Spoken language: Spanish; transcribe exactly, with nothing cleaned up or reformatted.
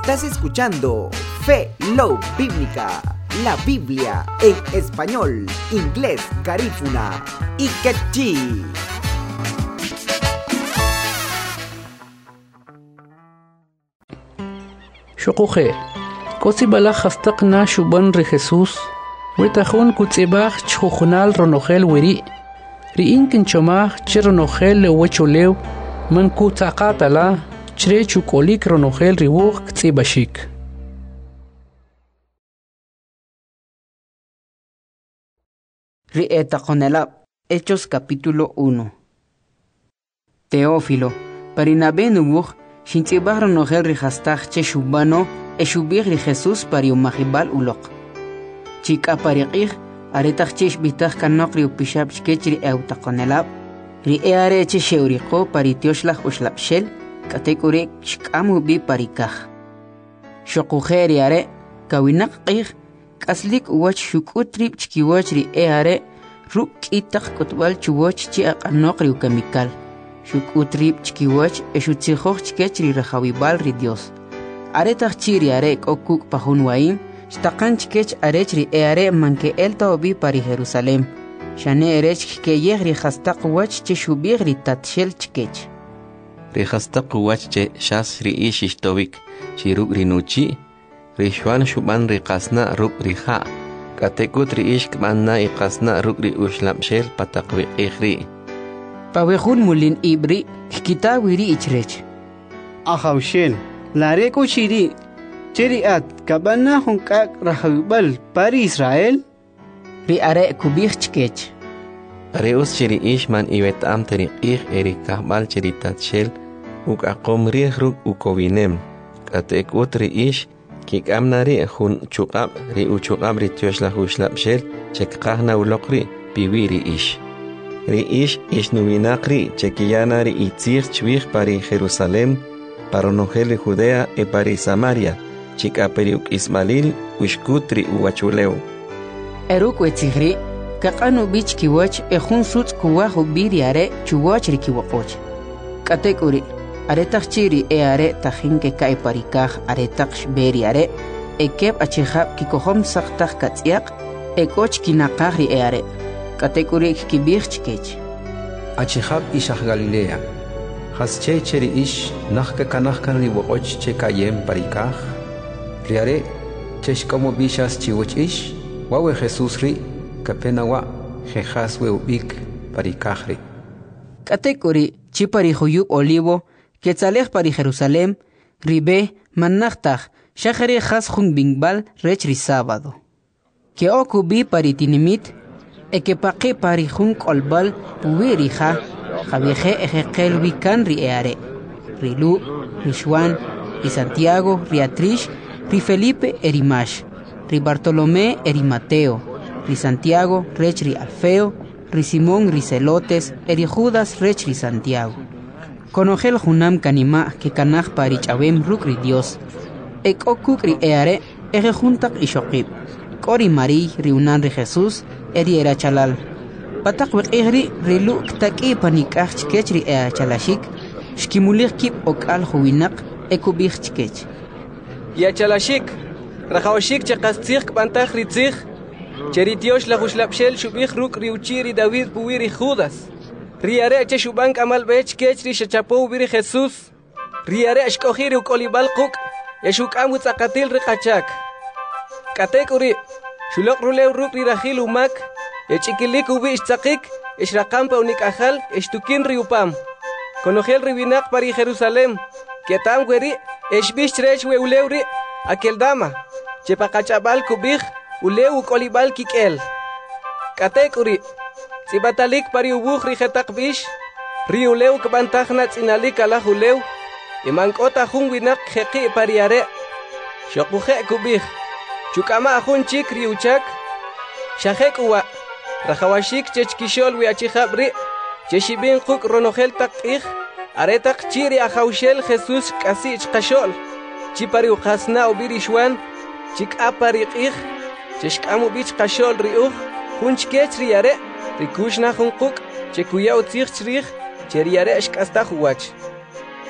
Estás escuchando Fe Love Bíblica, la Biblia en español, inglés, garífuna y quechí. شقوخي كوسي بلا خستقنا شوبان ري خيسوس ويتخون كوتسيباخ تشخوخنال رونوخيل وري ريين كنشماخ تشرونوخيل وچوليو من كوتاقاتلا تشري چوكوليك رونوخيل ريوخ كتسيباشيك Rieta Conelab, Hechos capítulo uno. Teófilo, Parinabé nubuj, Shintibar nogel rijastach che shubano, eshubir ri Jesús pariumahibal ulok. Chica pariqih, aretach chesh bitach kanok ri upishab chkechri euta Conelab, ri eare che sheurico paritioslach uslapshel, katekurek shkamu bi parikach. Shokujeri are, kawinak qih, Kaslik uwach shukutrip chkiwach ri eare ruk itaq kutbal chuwach chi aqanokri ukemikal shukutrip chkiwach eshutsikhokh chkech ri rahawibal ri Dios aretaq chiri are kokuk pahunwaim shtaqan chkech arech ri eare manke elta obi pari Jerusalem shane erech ke yeh ri khastaq wach chi shubig ri tatshel chkech ri khastaq wach che shas ri ishishtovik chiruk ri nuchi Rishwan shuban ri qasna ruk ri ha katekut ri ishk manna i qasna ruk ri ushlamshel pataqwi ikhri Pawehun mulin ibri kita wiri ichrech Ahawshel lare ko chiri chiriat kabana hunkak rahawbal pari Israel ri are kubich chkech Reus chiri ishman iwet am teri ikh eri kahbal chiri tatshel uk aqom ri ruk ukowinem katekut ri ish Kik amnari hun chukab ri uchukab ri tioshla huslapshel chekqahna ulokri piwiri ish. Ri ish ish nuvinakri chekiyana ri itzir chwich pari Jerusalem, paronogel Judea e pari Samaria, chikaperiuk Ismail ushkutri uwachuleu. Eruk wetzigri, kakanu bich kiwach e hun suts kuwahu biriare chuwach ri kiwakoch. Katekuri. Aretach chiri e are tajinke kai parikaj aretach beri are ekep achihab kikohom saktach katsiak ekoch kinakari e are katekuri kibich chkech achihab ishach Galilea hasche cheri ish nachka kanachkan ri woch che kayem parikaj riare chesh como bishas chiwoch ish wawe Jesus ri kapenawa jejas we ubik parikaj ri katekuri chipari huyub olivo Quetzalej pari Jerusalem, ribe, mannachtach, shachari has jun bingbal rech ri sábado. Que okubi pari tinimit, e que paqe pari jun kolbal puirija, javieje ejekel wikan ri eare. Ri Lu, ri Juan, ri Santiago, ri Atrish, ri Felipe erimash, ri Bartolomé eri Mateo, ri Santiago rech ri Alfeo, ri Simón ri Celotes, eri Judas rech ri Santiago. Conogel junam kanima que kanaj pari chabem rukri Dios. Ek okukri eare ege juntak ishokib. Kori mari riunan ri Jesús eri era chalal. Patak wek egri rilu ktaki panikach chkech ri ea chalashik. Shkimulir kip okal huwinak ekubich chkech. Ya chalashik. Rajawashik chakastzich kbantaj ritzich. Cheritios la huslapshel shubich ruk riuchiri David puwiri Judas. Riare che shubank amal bech kechri shachapo biri Jesús. Riare ashkohiri ukolibal kuk. Yashuk amu tzakatil rikachak. Katekuri. Shulok rulew ruk rirahil umak. Yachikilik ubi ishtzakik. Ishrakampa unikajal. Ishtukin riupam. Konogel ribinak pari Jerusalem. Ketam gweri. Eshbish trech we ulewri. Akeldama. Chepakachabal kubich. Ulew ukolibal kikel. Katekuri. Sibatalik pari ubuj rijetak bish, riuleu kabantajna tzinalik alahuleu, imankota jun winak jeqi pariare, shokuje kubij, chukama jun chik riuchak, shajek uwa, rajawashik chechkishol wiachijabri, cheshibin kuk ronogel tak ij, aretak chiri ajaushel Jesús kasi chkashol, chipari ukasna ubirishwan, chik apari ij, cheshkamu bich kashol riuj, jun chkech riare, Rikushna hunkuk, chekuya utzich chrich, cheriare ashkasta huwach.